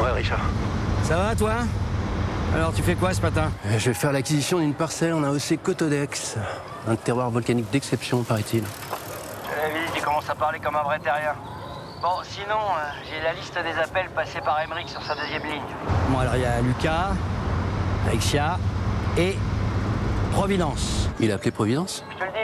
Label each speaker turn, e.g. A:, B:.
A: va, Richard?
B: Ça va, toi? Alors, tu fais quoi ce matin?
A: Je vais faire l'acquisition d'une parcelle en AOC Cotodex. Un terroir volcanique d'exception, paraît-il.
B: Tu commences à parler comme un vrai terrien. Bon, sinon, j'ai la liste des appels passés par Emmerich sur sa deuxième ligne. Bon, alors, il y a Lucas, Alexia et Providence.
A: Il a appelé Providence?
B: Je te le